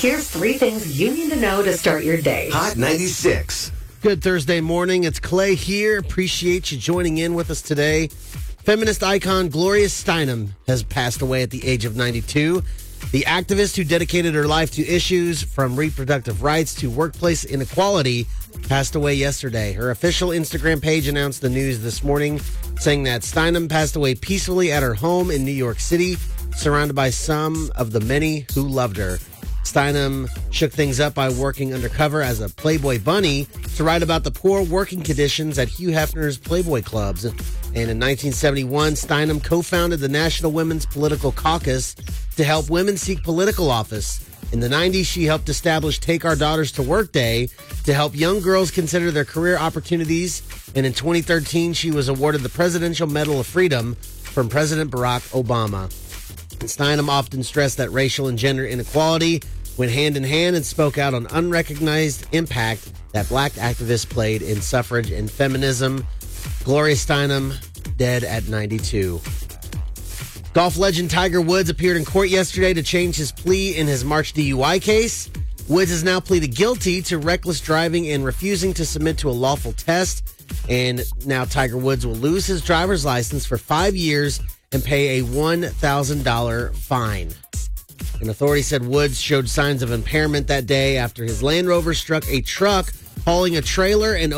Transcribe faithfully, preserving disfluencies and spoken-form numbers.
Here's three things you need to know to start your day. Hot ninety-six. Good Thursday morning. It's Clay here. Appreciate you joining in with us today. Feminist icon Gloria Steinem has passed away at the age of ninety-two. The activist who dedicated her life to issues from reproductive rights to workplace inequality passed away yesterday. Her official Instagram page announced the news this morning, saying that Steinem passed away peacefully at her home in New York City, surrounded by some of the many who loved her. Steinem shook things up by working undercover as a Playboy bunny to write about the poor working conditions at Hugh Hefner's Playboy clubs. And in nineteen seventy-one, Steinem co-founded the National Women's Political Caucus to help women seek political office. In the nineties, she helped establish Take Our Daughters to Work Day to help young girls consider their career opportunities. And in twenty thirteen, she was awarded the Presidential Medal of Freedom from President Barack Obama. And Steinem often stressed that racial and gender inequality went hand in hand and spoke out on unrecognized impact that black activists played in suffrage and feminism. Gloria Steinem, dead at ninety-two. Golf legend Tiger Woods appeared in court yesterday to change his plea in his March D U I case. Woods has now pleaded guilty to reckless driving and refusing to submit to a lawful test. And now Tiger Woods will lose his driver's license for five years and pay a one thousand dollars fine. An authority said Woods showed signs of impairment that day after his Land Rover struck a truck hauling a trailer and